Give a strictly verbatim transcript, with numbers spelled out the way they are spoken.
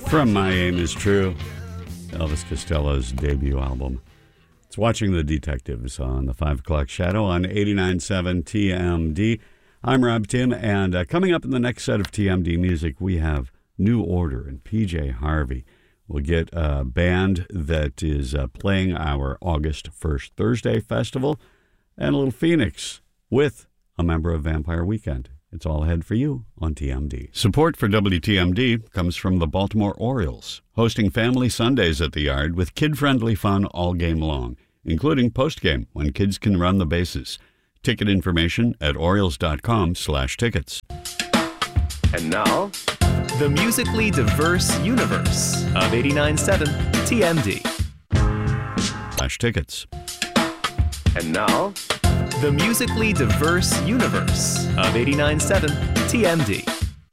From My Aim Is True, Elvis Costello's debut album. It's Watching the Detectives on the five o'clock Shadow on eighty-nine point seven T M D. I'm Rob Tim, and uh, coming up in the next set of T M D music, we have New Order and P J Harvey. We'll get a band that is uh, playing our August first Thursday festival, and a little Phoenix with a member of Vampire Weekend. It's all ahead for you on T M D. Support for W T M D comes from the Baltimore Orioles, hosting Family Sundays at the Yard with kid-friendly fun all game long, including postgame when kids can run the bases. Ticket information at Orioles.com slash tickets. And now, the musically diverse universe of eighty-nine point seven T M D. Slash tickets. And now, the musically diverse universe of eighty-nine point seven T M D.